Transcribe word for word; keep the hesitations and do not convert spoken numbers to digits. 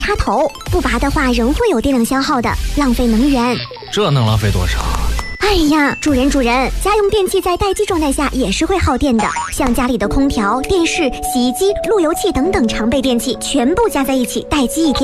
插头，不拔的话仍会有电量消耗的，浪费能源。 这能浪费多少？ 哎呀，主人主人，家用电器在待机状态下也是会耗电的，像家里的空调、电视、洗衣机、路由器等等常备电器，全部加在一起待机一天。